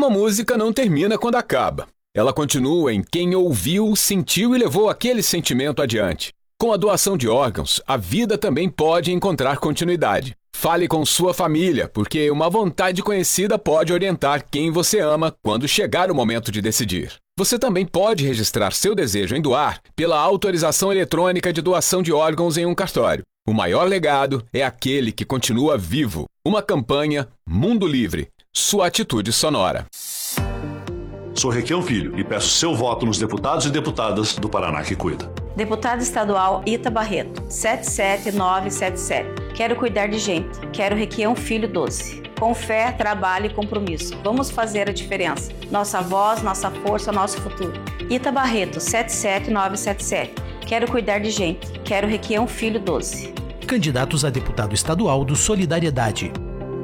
Uma música não termina quando acaba. Ela continua em quem ouviu, sentiu e levou aquele sentimento adiante. Com a doação de órgãos, a vida também pode encontrar continuidade. Fale com sua família, porque uma vontade conhecida pode orientar quem você ama quando chegar o momento de decidir. Você também pode registrar seu desejo em doar pela autorização eletrônica de doação de órgãos em um cartório. O maior legado é aquele que continua vivo. Uma campanha Mundo Livre. Sua atitude sonora. Sou Requião Filho e peço seu voto nos deputados e deputadas do Paraná que cuida. Deputado estadual Ita Barreto, 77977. Quero cuidar de gente. Quero Requião Filho 12. Com fé, trabalho e compromisso. Vamos fazer a diferença. Nossa voz, nossa força, nosso futuro. Ita Barreto, 77977. Quero cuidar de gente. Quero Requião Filho 12. Candidatos a deputado estadual do Solidariedade.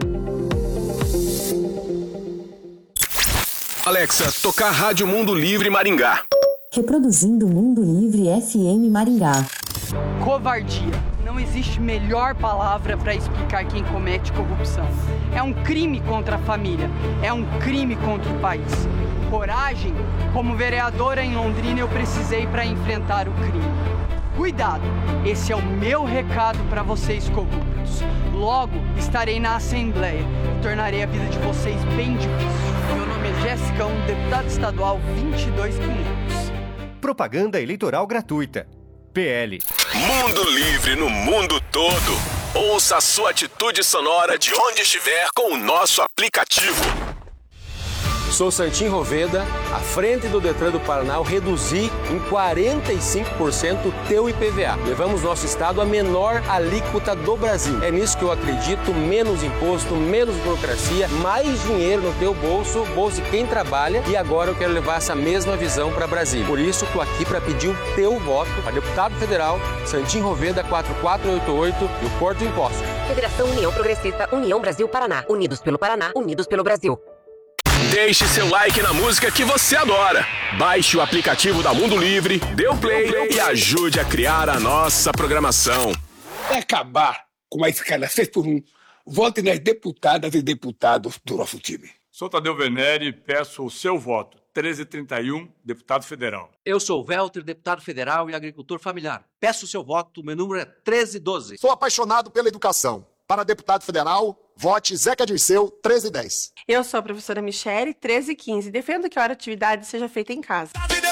Alexa, tocar Rádio Mundo Livre Maringá. Reproduzindo Mundo Livre FM Maringá. Covardia. Não existe melhor palavra para explicar quem comete corrupção. É um crime contra a família. É um crime contra o país. Coragem, como vereadora em Londrina, eu precisei para enfrentar o crime. Cuidado, esse é o meu recado para vocês corruptos. Logo estarei na Assembleia e tornarei a vida de vocês bem difícil. Meu nome é Jéssica, deputado estadual 22500. Propaganda eleitoral gratuita. PL. Mundo Livre no mundo todo. Ouça a sua atitude sonora de onde estiver com o nosso aplicativo. Sou Santim Roveda, à frente do Detran do Paraná, eu reduzi em 45% o teu IPVA. Levamos nosso estado à menor alíquota do Brasil. É nisso que eu acredito, menos imposto, menos burocracia, mais dinheiro no teu bolso, bolso de quem trabalha, e agora eu quero levar essa mesma visão para Brasília. Por isso, estou aqui para pedir o teu voto para deputado federal, Santim Roveda 4488 e o Porto Imposto. Federação União Progressista, União Brasil Paraná. Unidos pelo Paraná, unidos pelo Brasil. Deixe seu like na música que você adora. Baixe o aplicativo da Mundo Livre, dê o play e ajude a criar a nossa programação. É acabar com a escala 6x1. Vote nas deputadas e deputados do nosso time. Sou Tadeu Venere e peço o seu voto. 1331, deputado federal. Eu sou Welter, deputado federal e agricultor familiar. Peço o seu voto, meu número é 1312. Sou apaixonado pela educação. Para deputado federal, vote Zeca Dirceu, 1310. Eu sou a professora Michele, 1315. Defendo que a atividade seja feita em casa.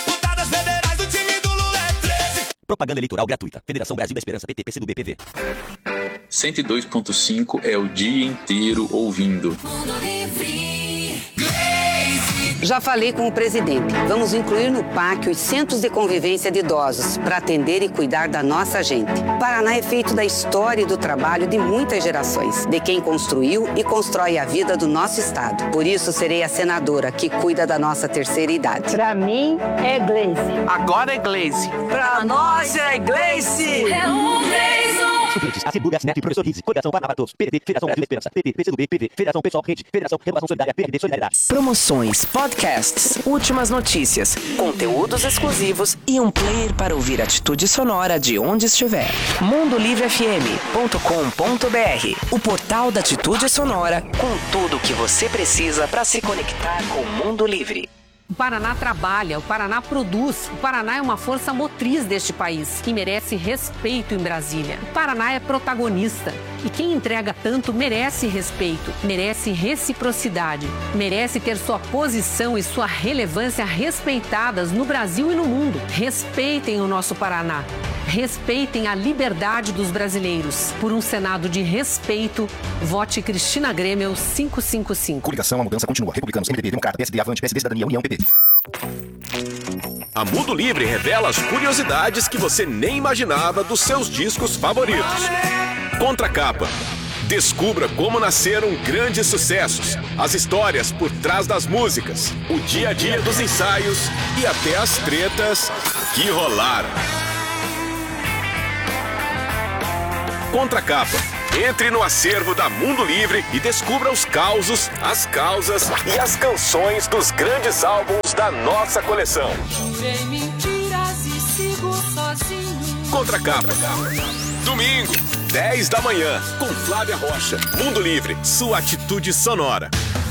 Propaganda eleitoral gratuita. Federação Brasil da Esperança, PT, PCdoB, PV. 102.5 é o dia inteiro ouvindo. Já falei com o presidente. Vamos incluir no PAC os centros de convivência de idosos para atender e cuidar da nossa gente. Paraná é feito da história e do trabalho de muitas gerações, de quem construiu e constrói a vida do nosso estado. Por isso, serei a senadora que cuida da nossa terceira idade. Para mim, é Gleice. Agora é Gleice. Para nós é Gleice. É um Gleison. Suplentes, Assembleia, SNEP, Professor Rizzi, Coligação Paraná para Todos, PDT, Federação Brasil da Esperança, PT, PCdoB, PV, Federação Pessoal Rede, Federação Renovação Solidária, PRD, Solidariedade. Promoções, podcasts, últimas notícias, conteúdos exclusivos e um player para ouvir atitude sonora de onde estiver. mundolivrefm.com.br, o portal da atitude sonora com tudo o que você precisa para se conectar com o mundo livre. O Paraná trabalha, o Paraná produz, o Paraná é uma força motriz deste país, que merece respeito em Brasília. O Paraná é protagonista e quem entrega tanto merece respeito, merece reciprocidade, merece ter sua posição e sua relevância respeitadas no Brasil e no mundo. Respeitem o nosso Paraná. Respeitem a liberdade dos brasileiros. Por um Senado de respeito, vote Cristina Grêmio 555. Coligação, a mudança continua. Republicanos, MDB, Democrata, PSD, Avante, PSD, Cidadania, União, PP. A Mundo Livre revela as curiosidades que você nem imaginava dos seus discos favoritos. Contracapa. Descubra como nasceram grandes sucessos, as histórias por trás das músicas, o dia a dia dos ensaios e até as tretas que rolaram. Contracapa. Entre no acervo da Mundo Livre e descubra os causos, as causas e as canções dos grandes álbuns da nossa coleção. Contracapa. Domingo, 10 da manhã, com Flávia Rocha. Mundo Livre, sua atitude sonora.